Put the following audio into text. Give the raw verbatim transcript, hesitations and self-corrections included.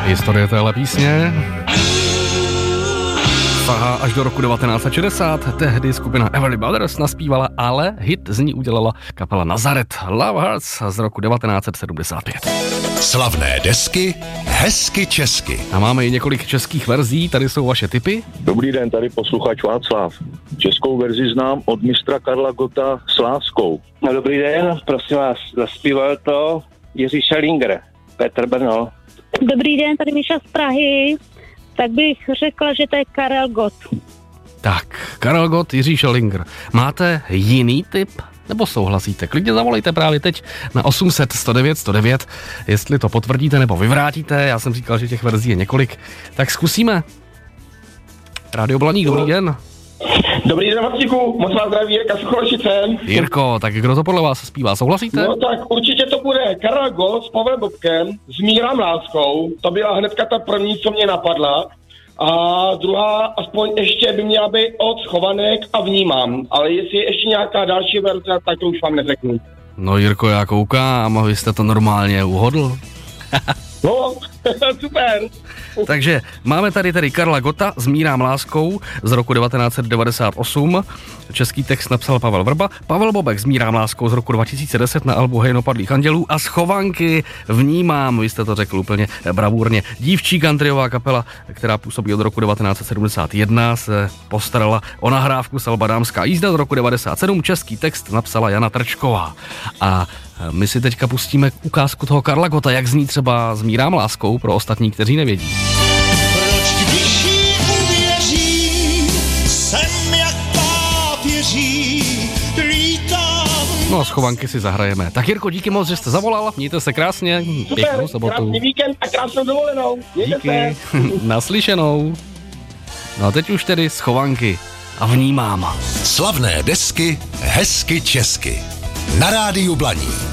Historie téhle písně sahá až do roku devatenáct set šedesát. Tehdy skupina Everly Brothers naspívala, ale hit z ní udělala kapela Nazareth Love Hearts z roku devatenáct set sedmdesát pět. Slavné desky, hezky česky. A máme i několik českých verzí, tady jsou vaše tipy. Dobrý den, tady posluchač Václav. Českou verzi znám od mistra Karla Gotta s láskou. No, dobrý den, prosím vás, zaspíval to Jiří Schellinger, Petr Brno. Dobrý den, tady Míša z Prahy. Tak bych řekla, že to je Karel Gott. Tak, Karel Gott, Jiří Schellinger. Máte jiný tip? Nebo souhlasíte? Klidně zavolejte právě teď na osm set sto devět sto devět, jestli to potvrdíte nebo vyvrátíte. Já jsem říkal, že těch verzí je několik. Tak zkusíme. Rádio Blaník, dobrý den. Dobrý den, Martíku, moc vás zdraví, Jirka Sucholešice. Jirko, tak kdo to podle vás zpívá? Souhlasíte? No tak určitě to bude Karel Gott s Pavlem Bobkem, s Mírám láskou. To byla hnedka ta první, co mě napadla. A druhá, aspoň ještě by měla být od Schovanek a Vnímám. Ale jestli je ještě nějaká další verze, tak to už vám neřeknu. No Jirko, já koukám, vy jste to normálně uhodl. No, super. Takže máme tady tady Karla Gotta s Mírám láskou z roku devatenáct set devadesát osm. Český text napsal Pavel Vrba. Pavel Bobek s Mírám láskou z roku dva tisíce deset na albu Hejno padlých andělů a Schovanky Vnímám, vy jste to řekl úplně bravurně. Dívčí countryová kapela, která působí od roku devatenáct set sedmdesát jedna, se postarala o nahrávku z alba Dámská jízda z roku devadesát sedm. Český text napsala Jana Trčková. A my si teďka pustíme ukázku toho Karla Gotta, jak zní třeba s Mírám láskou pro ostatní, kteří nevědí. Proč když jí uvěří, jsem jak pápěří, lítám. No a Schovanky si zahrajeme. Tak Jirko, díky moc, že jste zavolal, mějte se krásně, pěknou sobotu. Krásný víkend a krásnou dovolenou. Mějte díky, se. naslyšenou. No a teď už tedy Schovanky a Vnímám. Slavné desky, hezky česky. Na rádiu Blaník.